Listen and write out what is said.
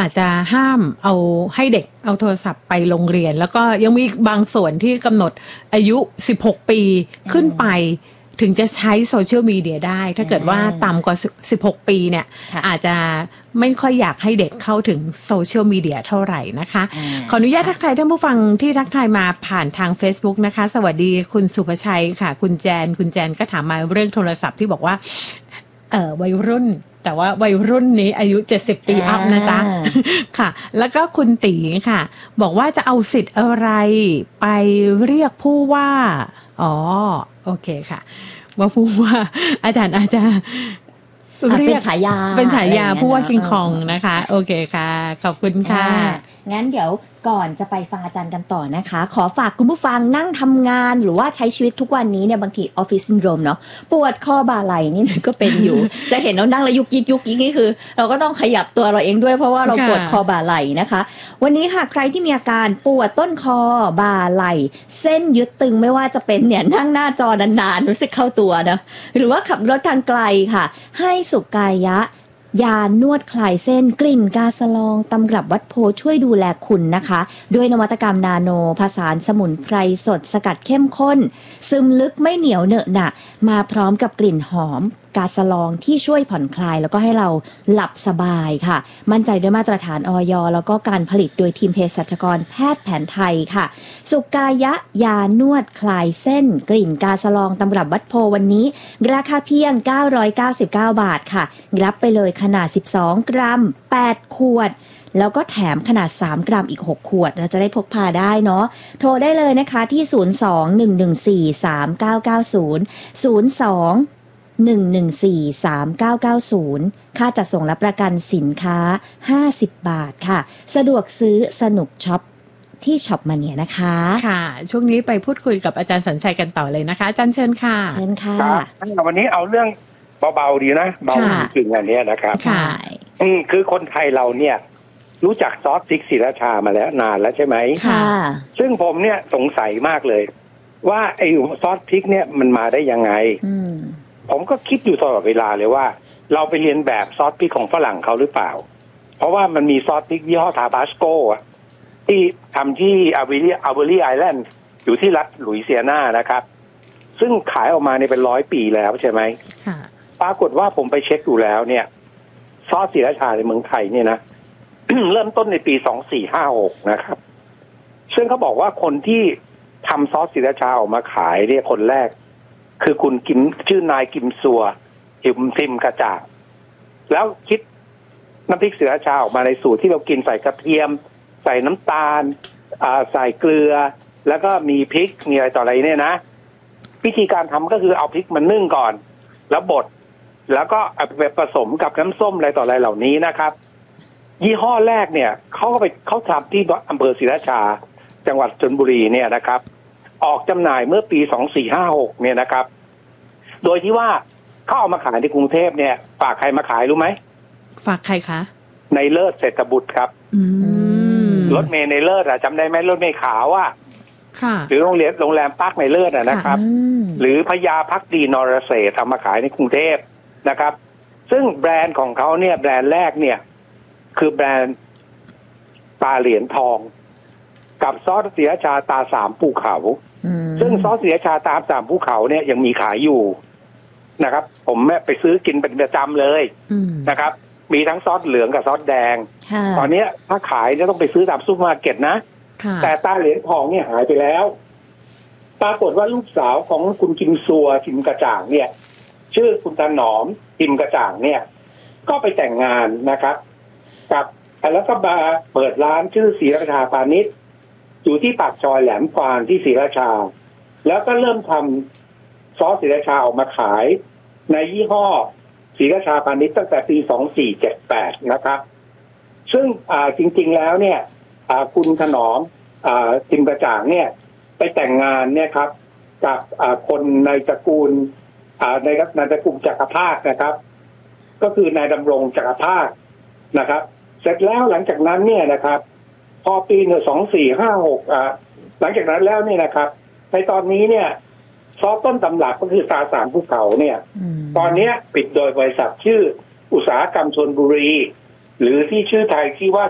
อาจจะห้ามเอาให้เด็กเอาโทรศัพท์ไปโรงเรียนแล้วก็ยังมีบางส่วนที่กำหนดอายุ16ปีขึ้นไปถึงจะใช้โซเชียลมีเดียได้ถ้าเกิดว่าต่ำกว่า16ปีเนี่ยอาจจะไม่ค่อยอยากให้เด็กเข้าถึงโซเชียลมีเดียเท่าไหร่นะคะขออนุญาตทักทายท่านผู้ฟังที่ทักทายมาผ่านทาง Facebook นะคะสวัสดีคุณสุภชัยค่ะคุณแจนก็ถามมาเรื่องโทรศัพท์ที่บอกว่าวัยรุ่นแต่ว่าวัยรุ่นนี้อายุ70ปีอัพนะจ๊ะค่ะแล้วก็คุณตีค่ะบอกว่าจะเอาสิทธิ์อะไรไปเรียกผู้ว่าโอเคค่ะว่าผู้ว่าอาจารย์อาจจะเป็นฉายาผู้ว่าคิงคองนะคะโอเคค่ะขอบคุณค่ะงั้นเดี๋ยวก่อนจะไปฟังอาจารย์กันต่อนะคะขอฝากคุณผู้ฟังนั่งทำงานหรือว่าใช้ชีวิตทุกวันนี้เนี่ยบางทีออฟฟิศซินโดรมเนาะปวดข้อบ่าไหล่นี่ก็เป็นอยู่ จะเห็นเรานั่งแล้วยุกยิกนี่คือเราก็ต้องขยับตัวเราเองด้วยเพราะว่าเราปวดคอบ่าไหล่นะคะวันนี้ค่ะใครที่มีอาการปวดต้นคอบ่าไหล่เส้นยึดตึงไม่ว่าจะเป็นเนี่ยนั่งหน้าจอนานๆรู้สึกเข้าตัวนะหรือว่าขับรถทางไกลค่ะให้สุกายะยานวดคลายเส้นกลิ่นกาสลองตำรับวัดโพช่วยดูแลคุณนะคะด้วยนวัตกรรมนาโนผสานสมุนไพรสดสกัดเข้มข้นซึมลึกไม่เหนียวเหนอะหนะมาพร้อมกับกลิ่นหอมกาสลองที่ช่วยผ่อนคลายแล้วก็ให้เราหลับสบายค่ะมั่นใจด้วยมาตรฐานอย.แล้วก็การผลิตโดยทีมเภสัชกรแพทย์แผนไทยค่ะสุกายะยานวดคลายเส้นกลิ่นกาสลองตำรับวัดโพวันนี้ราคาเพียง999 บาทค่ะรับไปเลยขนาด12กรัม8ขวดแล้วก็แถมขนาด3กรัมอีก6ขวดเราจะได้พกพาได้เนาะโทรได้เลยนะคะที่02-114-3990 114-3990ค่าจัดส่งและประกันสินค้า50 บาทค่ะสะดวกซื้อสนุกช็อปที่ช็อปมาเนียนะคะค่ะช่วงนี้ไปพูดคุยกับอาจารย์สัญชัยกันต่อเลยนะคะอาจารย์เชิญค่ะเชิญค่ะวันนี้เอาเรื่องเบาๆดีนะเบาจริงๆอันนี้นะครับใช่คือคนไทยเราเนี่ยรู้จักซอสพริกศรีราชามาแล้วนานแล้วใช่ไหมค่ะซึ่งผมเนี่ยสงสัยมากเลยว่าไอ้ซอสพริกเนี่ยมันมาได้ยังไงผมก็คิดอยู่ตลอดเวลาเลยว่าเราไปเรียนแบบซอสพริกของฝรั่งเขาหรือเปล่าเพราะว่ามันมีซอสพริกยี่ห้อทาบาสโกที่ทำที่อัลเบอรี่ไอแลนด์อยู่ที่รัฐหลุยเซียนานะครับซึ่งขายออกมาในเป็น100 ปีแล้วใช่ไหมปรากฏว่าผมไปเช็คดูแล้วเนี่ยซอสศรีราชาในเมืองไทยเนี่ยนะ เริ่มต้นในปี2456นะครับซึ่งเขาบอกว่าคนที่ทำซอสศรีราชาออกมาขายเนี่ยคนแรกคือคุณกิมชื่อนายกิมซัวซิมกระจ่างแล้วคิดน้ำพริกศรีราชาออกมาในสูตรที่เรากินใส่กระเทียมใส่น้ำตาลใส่เกลือแล้วก็มีพริกมีอะไรต่ออะไรเนี่ยนะวิธีการทำก็คือเอาพริกมานึ่งก่อนแล้วบดแล้วก็เอาไปผสมกับน้ำส้มอะไรต่ออะไรเหล่านี้นะครับยี่ห้อแรกเนี่ยเขาทำที่อำเภอศรีราชาจังหวัดชลบุรีเนี่ยนะครับออกจำหน่ายเมื่อปี2456เนี่ยนะครับโดยที่ว่าเขาเอามาขายในกรุงเทพเนี่ยฝากใครมาขายรู้ไหมฝากใครคะในเลิศเศรษฐบุตรครับรถเมล์ในเลิศจำได้ไหมรถเมล์ขาวหรือโรงแรมปาร์คในเลิศนะครับหรือพญาภักดีนรเศรษฐ์ทำมาขายในกรุงเทพนะครับซึ่งแบรนด์ของเขาเนี่ยแบรนด์แรกเนี่ยคือแบรนด์ตาเหรียญทองกับซอสศรีราชาตา3ภูเขาซึ่งซอสศรีราชาตา3ภูเขาเนี่ยยังมีขายอยู่นะครับผมไปซื้อกินเป็นประจำเลยนะครับมีทั้งซอสเหลืองกับซอสแดงตอนนี้ถ้าขายเนี่ยต้องไปซื้อตามซุปเปอร์มาร์เก็ตนะแต่ตาเหรียญทองเนี่ยหายไปแล้วปรากฏว่าลูกสาวของคุณกิมซัวทิมกระจ่างเนี่ยชื่อคุณถนอมทิมกระจ่างเนี่ยก็ไปแต่งงานนะครับกับแล้วก็มาเปิดร้านชื่อศรีราชาพาณิชย์อยู่ที่ปากซอยแหลมพรานที่ศรีราชาแล้วก็เริ่มทำซอสศรีราชาออกมาขายในยี่ห้อศรีราชาพาณิชย์ตั้งแต่ปี2478นะครับซึ่งจริงๆแล้วเนี่ยคุณถนอมทิมกระจ่างเนี่ยไปแต่งงานเนี่ยครับกับคนในตระกูลในตระกูลจักรพรรดินะครับก็คือนายดำรงจักรพรรดินะครับเสร็จแล้วหลังจากนั้นเนี่ยนะครับพอปี2456หลังจากนั้นแล้วเนี่ยนะครับในตอนนี้เนี่ยซอสต้นตำรับก็คือตา3ภูเขาเนี่ยตอนนี้ปิดโดยบริษัทชื่ออุตสาหกรรมชลบุรีหรือที่ชื่อไทยที่ว่า